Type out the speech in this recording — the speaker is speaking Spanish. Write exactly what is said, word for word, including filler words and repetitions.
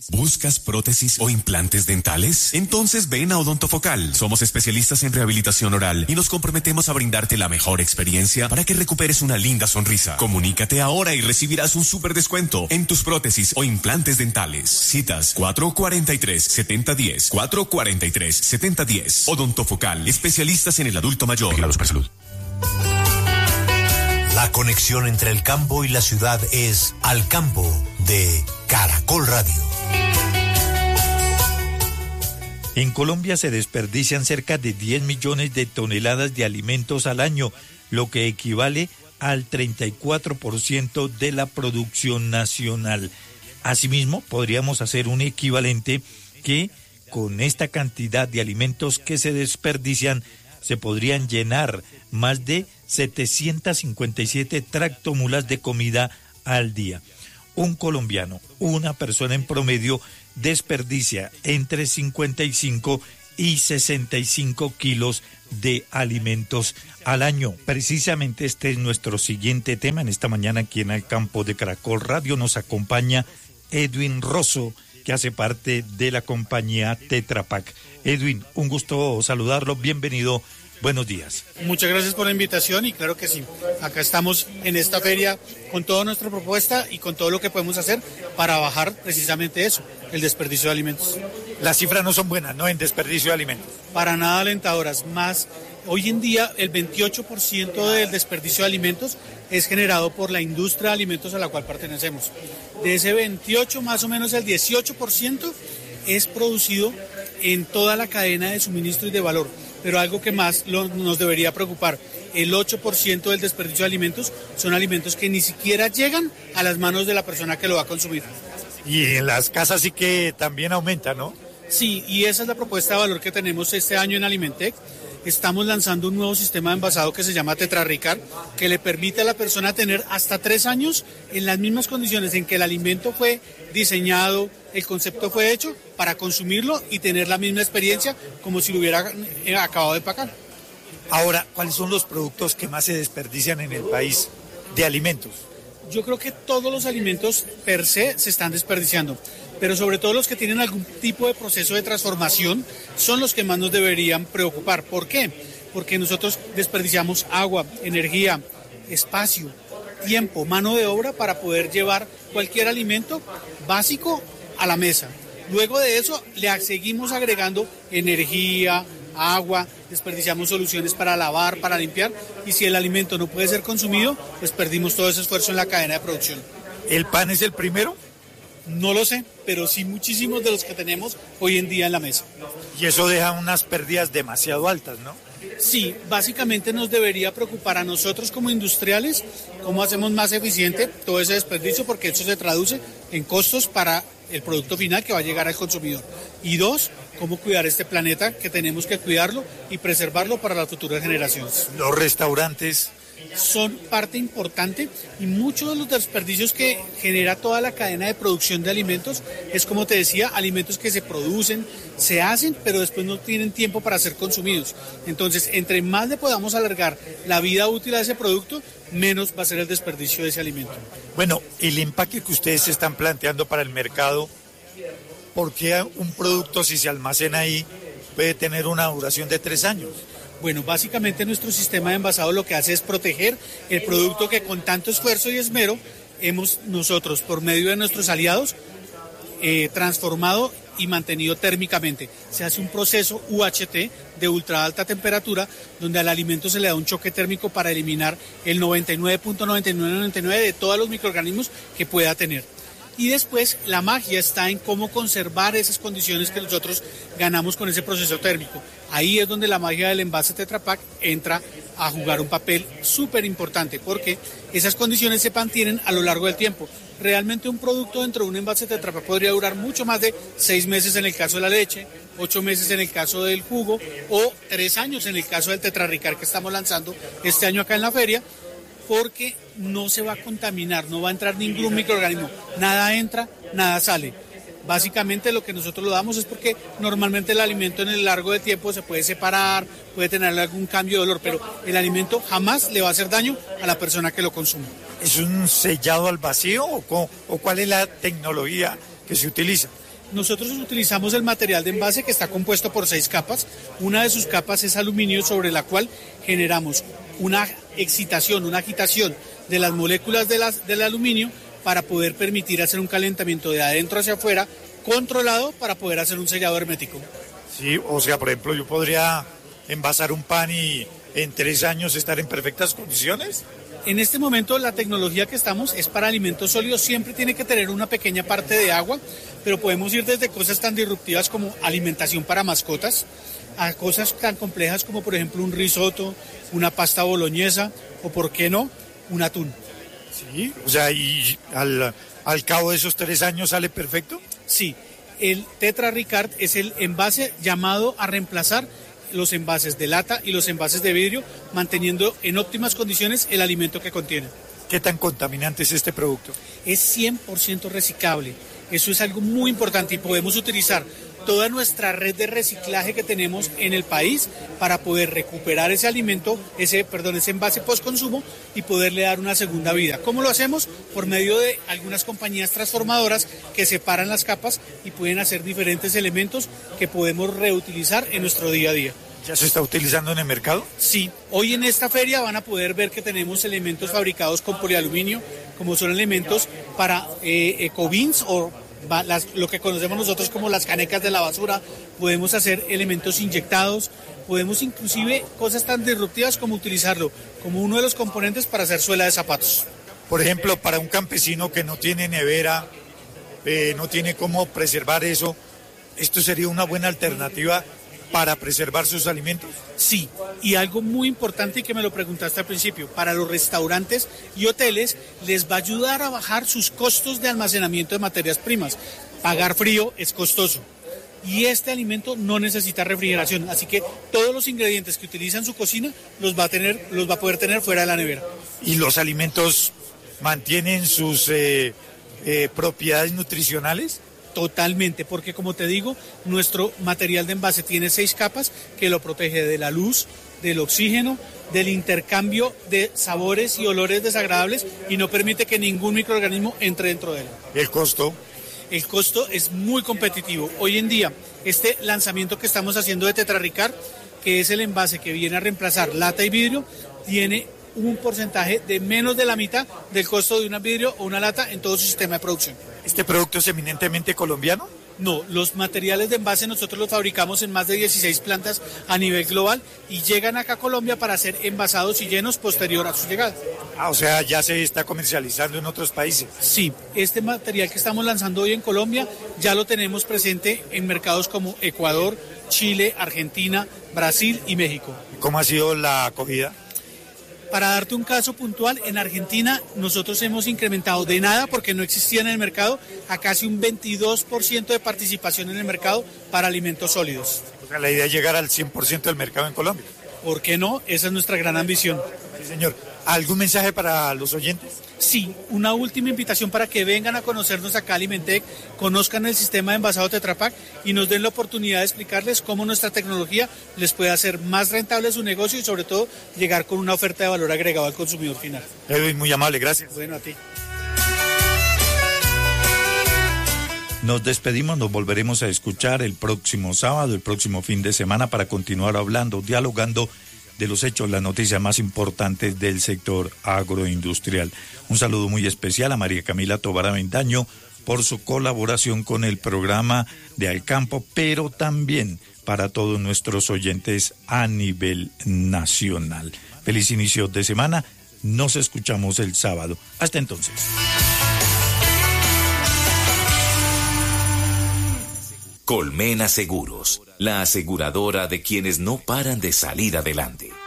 ¿Buscas prótesis o implantes dentales? Entonces ven a Odontofocal. Somos especialistas en rehabilitación oral y nos comprometemos a brindarte la mejor experiencia para que recuperes una linda sonrisa. Comunícate ahora y recibirás un súper descuento en tus prótesis o implantes dentales. Citas cuatro cuatro tres, siete cero uno cero, cuatro cuatro tres, siete cero uno cero. Odontofocal, especialistas en el adulto mayor. Vigilados por salud. La conexión entre el campo y la ciudad es Al Campo de Caracol Radio. En Colombia se desperdician cerca de diez millones de toneladas de alimentos al año, lo que equivale al treinta y cuatro por ciento de la producción nacional. Asimismo, podríamos hacer un equivalente que con esta cantidad de alimentos que se desperdician se podrían llenar más de setecientas cincuenta y siete tractomulas de comida al día. Un colombiano, una persona en promedio, desperdicia entre cincuenta y cinco y sesenta y cinco kilos de alimentos al año. Precisamente este es nuestro siguiente tema. En esta mañana aquí en el campo de Caracol Radio nos acompaña Edwin Rosso, que hace parte de la compañía Tetra Pak. Edwin, un gusto saludarlo, bienvenido, buenos días. Muchas gracias por la invitación y claro que sí, acá estamos en esta feria con toda nuestra propuesta y con todo lo que podemos hacer para bajar precisamente eso, el desperdicio de alimentos. Las cifras no son buenas, ¿no?, en desperdicio de alimentos. Para nada alentadoras, más hoy en día el veintiocho por ciento del desperdicio de alimentos es generado por la industria de alimentos a la cual pertenecemos. De ese veintiocho, más o menos el dieciocho por ciento es producido en toda la cadena de suministro y de valor. Pero algo que más lo, nos debería preocupar, el ocho por ciento del desperdicio de alimentos son alimentos que ni siquiera llegan a las manos de la persona que lo va a consumir. Y en las casas sí que también aumenta, ¿no? Sí, y esa es la propuesta de valor que tenemos este año en Alimentec. Estamos lanzando un nuevo sistema de envasado que se llama Tetra Ricard, que le permite a la persona tener hasta tres años en las mismas condiciones en que el alimento fue diseñado, el concepto fue hecho, para consumirlo y tener la misma experiencia como si lo hubiera acabado de empacar. Ahora, ¿cuáles son los productos que más se desperdician en el país de alimentos? Yo creo que todos los alimentos per se se están desperdiciando, pero sobre todo los que tienen algún tipo de proceso de transformación son los que más nos deberían preocupar. ¿Por qué? Porque nosotros desperdiciamos agua, energía, espacio, tiempo, mano de obra para poder llevar cualquier alimento básico a la mesa. Luego de eso le seguimos agregando energía, agua, desperdiciamos soluciones para lavar, para limpiar, y si el alimento no puede ser consumido, pues perdimos todo ese esfuerzo en la cadena de producción. ¿El pan es el primero? No lo sé, pero sí muchísimos de los que tenemos hoy en día en la mesa. Y eso deja unas pérdidas demasiado altas, ¿no? Sí, básicamente nos debería preocupar a nosotros como industriales cómo hacemos más eficiente todo ese desperdicio, porque eso se traduce en costos para el producto final que va a llegar al consumidor. Y dos, cómo cuidar este planeta, que tenemos que cuidarlo y preservarlo para las futuras generaciones. Los restaurantes son parte importante y muchos de los desperdicios que genera toda la cadena de producción de alimentos es, como te decía, alimentos que se producen, se hacen, pero después no tienen tiempo para ser consumidos. Entonces, entre más le podamos alargar la vida útil a ese producto, menos va a ser el desperdicio de ese alimento. Bueno, el empaque que ustedes están planteando para el mercado, ¿por qué un producto, si se almacena ahí, puede tener una duración de tres años? Bueno, básicamente nuestro sistema de envasado lo que hace es proteger el producto que con tanto esfuerzo y esmero hemos nosotros, por medio de nuestros aliados, eh, transformado y mantenido térmicamente. Se hace un proceso U H T de ultra alta temperatura, donde al alimento se le da un choque térmico para eliminar el noventa y nueve punto noventa y nueve noventa y nueve de todos los microorganismos que pueda tener. Y después la magia está en cómo conservar esas condiciones que nosotros ganamos con ese proceso térmico. Ahí es donde la magia del envase Tetra Pak entra a jugar un papel súper importante, porque esas condiciones se mantienen a lo largo del tiempo. Realmente un producto dentro de un envase Tetra Pak podría durar mucho más de seis meses en el caso de la leche, ocho meses en el caso del jugo o tres años en el caso del Tetra Ricard que estamos lanzando este año acá en la feria, porque no se va a contaminar, no va a entrar ningún microorganismo, nada entra, nada sale. Básicamente lo que nosotros lo damos es porque normalmente el alimento en el largo de tiempo se puede separar, puede tener algún cambio de olor, pero el alimento jamás le va a hacer daño a la persona que lo consume. ¿Es un sellado al vacío o, o cuál es la tecnología que se utiliza? Nosotros utilizamos el material de envase que está compuesto por seis capas. Una de sus capas es aluminio, sobre la cual generamos una excitación, una agitación de las moléculas de las, del aluminio para poder permitir hacer un calentamiento de adentro hacia afuera controlado para poder hacer un sellado hermético. Sí, o sea, por ejemplo, yo podría envasar un pan y en tres años estar en perfectas condiciones. En este momento la tecnología que estamos es para alimentos sólidos, siempre tiene que tener una pequeña parte de agua, pero podemos ir desde cosas tan disruptivas como alimentación para mascotas, a cosas tan complejas como por ejemplo un risotto, una pasta boloñesa o por qué no, un atún. Sí, o sea, y al, al cabo de esos tres años sale perfecto. Sí, el Tetra Ricard es el envase llamado a reemplazar los envases de lata y los envases de vidrio, manteniendo en óptimas condiciones el alimento que contiene. ¿Qué tan contaminante es este producto? Es cien por ciento reciclable. Eso es algo muy importante y podemos utilizar toda nuestra red de reciclaje que tenemos en el país para poder recuperar ese alimento, ese, perdón, ese envase post-consumo y poderle dar una segunda vida. ¿Cómo lo hacemos? Por medio de algunas compañías transformadoras que separan las capas y pueden hacer diferentes elementos que podemos reutilizar en nuestro día a día. ¿Ya se está utilizando en el mercado? Sí, hoy en esta feria van a poder ver que tenemos elementos fabricados con polialuminio, como son elementos para eh, ecobins o Las, lo que conocemos nosotros como las canecas de la basura. Podemos hacer elementos inyectados, podemos inclusive cosas tan disruptivas como utilizarlo como uno de los componentes para hacer suela de zapatos. Por ejemplo, para un campesino que no tiene nevera, eh, no tiene cómo preservar eso, ¿esto sería una buena alternativa para preservar sus alimentos? Sí, y algo muy importante y que me lo preguntaste al principio, para los restaurantes y hoteles les va a ayudar a bajar sus costos de almacenamiento de materias primas. Pagar frío es costoso y este alimento no necesita refrigeración, así que todos los ingredientes que utiliza en su cocina los va a tener, los va a poder tener fuera de la nevera. ¿Y los alimentos mantienen sus eh, eh, propiedades nutricionales? Totalmente, porque como te digo, nuestro material de envase tiene seis capas que lo protege de la luz, del oxígeno, del intercambio de sabores y olores desagradables y no permite que ningún microorganismo entre dentro de él. ¿El costo? El costo es muy competitivo. Hoy en día, este lanzamiento que estamos haciendo de Tetra Ricard, que es el envase que viene a reemplazar lata y vidrio, tiene un porcentaje de menos de la mitad del costo de un vidrio o una lata en todo su sistema de producción. ¿Este producto es eminentemente colombiano? No, los materiales de envase nosotros los fabricamos en más de dieciséis plantas a nivel global y llegan acá a Colombia para ser envasados y llenos posterior a su llegada. Ah, o sea, ya se está comercializando en otros países. Sí, este material que estamos lanzando hoy en Colombia ya lo tenemos presente en mercados como Ecuador, Chile, Argentina, Brasil y México. ¿Cómo ha sido la acogida? Para darte un caso puntual, en Argentina nosotros hemos incrementado de nada, porque no existía en el mercado, a casi un veintidós por ciento de participación en el mercado para alimentos sólidos. O sea, la idea es llegar al cien por ciento del mercado en Colombia. ¿Por qué no? Esa es nuestra gran ambición. Sí, señor. ¿Algún mensaje para los oyentes? Sí, una última invitación para que vengan a conocernos acá a Alimentec, conozcan el sistema de envasado Tetra Pak y nos den la oportunidad de explicarles cómo nuestra tecnología les puede hacer más rentable su negocio y sobre todo llegar con una oferta de valor agregado al consumidor final. Edwin, muy amable, gracias. Bueno, a ti. Nos despedimos, nos volveremos a escuchar el próximo sábado, el próximo fin de semana para continuar hablando, dialogando de los hechos, las noticias más importantes del sector agroindustrial. Un saludo muy especial a María Camila Tobar Avendaño por su colaboración con el programa de Al Campo, pero también para todos nuestros oyentes a nivel nacional. Feliz inicio de semana, nos escuchamos el sábado. Hasta entonces. Colmena Seguros, la aseguradora de quienes no paran de salir adelante.